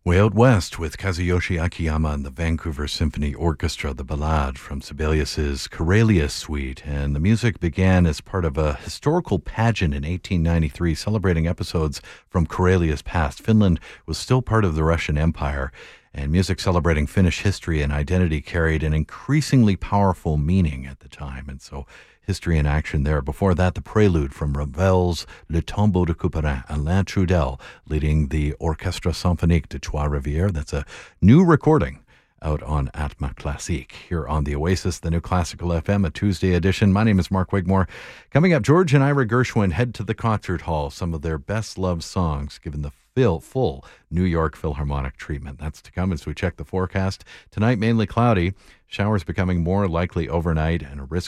Way Out West with Kazuyoshi Akiyama and the Vancouver Symphony Orchestra, the ballade from Sibelius's Karelia Suite. And the music began as part of a historical pageant in 1893 celebrating episodes from Karelia's past. Finland was still part of the Russian Empire, and music celebrating Finnish history and identity carried an increasingly powerful meaning at the time. And so history in action there. Before that, the prelude from Ravel's Le Tombeau de Couperin, Alain Trudel leading the Orchestre Symphonique de Trois-Rivières. That's a new recording out on Atma Classique here on the Oasis, the New Classical FM, a Tuesday edition. My name is Mark Wigmore. Coming up, George and Ira Gershwin head to the concert hall, some of their best-loved songs given the full New York Philharmonic treatment. That's to come as we check the forecast. Tonight, mainly cloudy. Showers becoming more likely overnight and a risk